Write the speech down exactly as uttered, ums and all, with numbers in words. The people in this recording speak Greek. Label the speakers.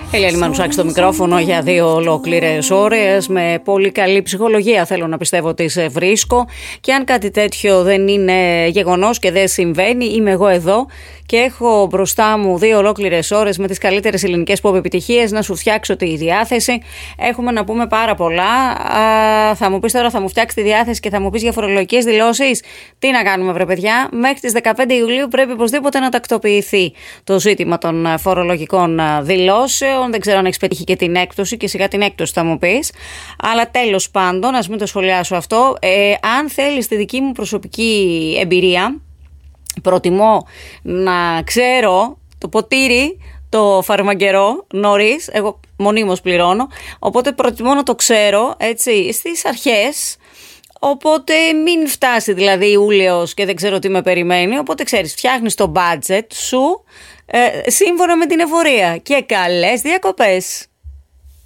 Speaker 1: Ελένη Μανουσάκη στο μικρόφωνο για δύο ολόκληρες ώρες. Με πολύ καλή ψυχολογία θέλω να πιστεύω ότι σε βρίσκω. Και αν κάτι τέτοιο δεν είναι γεγονός και δεν συμβαίνει, είμαι εγώ εδώ και έχω μπροστά μου δύο ολόκληρες ώρες με τις καλύτερες ελληνικές pop επιτυχίες να σου φτιάξω τη διάθεση. Έχουμε να πούμε πάρα πολλά. Α, θα μου πεις τώρα, θα μου φτιάξει τη διάθεση και θα μου πεις για φορολογικές δηλώσεις. Τι να κάνουμε, βρε παιδιά, μέχρι τις δεκαπέντε Ιουλίου πρέπει οπωσδήποτε να τακτοποιηθεί το ζήτημα των φορολογικών δηλώσεων. Δεν ξέρω αν έχεις πετύχει και την έκπτωση και σιγά την έκπτωση θα μου πεις. Αλλά τέλος πάντων, ας μην το σχολιάσω αυτό. Ε, αν θέλεις τη δική μου προσωπική εμπειρία, προτιμώ να ξέρω το ποτήρι, το φαρμακερό νωρίς, εγώ μονίμως πληρώνω, οπότε προτιμώ να το ξέρω έτσι στις αρχές. Οπότε μην φτάσει δηλαδή Ιούλιος και δεν ξέρω τι με περιμένει. Οπότε ξέρεις, φτιάχνεις το budget σου ε, σύμφωνα με την εφορία. Και καλές διακοπές.